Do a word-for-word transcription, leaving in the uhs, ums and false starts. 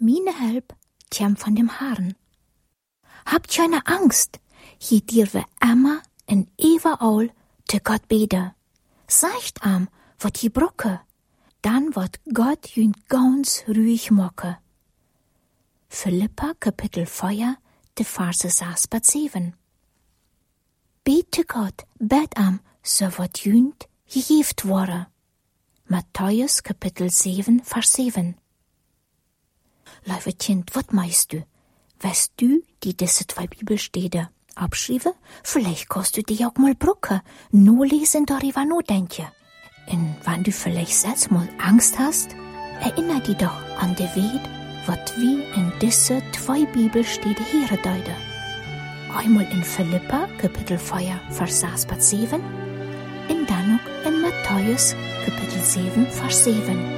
Meine Help tjam von dem Herrn. Habt keine Angst, hier dir wir immer in überall zu Gott beten. Sagt am, wat je brocke, dann wird Gott jün ganz ruhig machen. Philippa Kapitel vier, de Verse sechs bis sieben. Bete Gott, bet am, so wat jün gegeft worden. Matthäus Kapitel sieben, Vers sieben. Lieve Kind, wat meinst du? Weißt du, die diese zwei Bibelstelle abschreiben? Vielleicht kannst du die auch mal brucken, nur lesen, darüber nachdenken. Und wenn du vielleicht selbst mal Angst hast, erinnere dich doch an die Weg, was wir in diese zwei Bibelstellen herdeuten. Einmal in Philippa, Kapitel vier, Vers sechs bis sieben, und dann noch in Matthäus, Kapitel sieben, Vers sieben.